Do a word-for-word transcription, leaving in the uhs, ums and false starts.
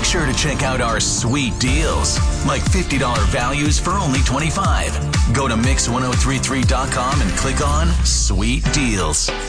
sure to check out our sweet deals, like fifty dollars values for only twenty-five dollars. Go to mix ten thirty-three dot com and click on Sweet Deals.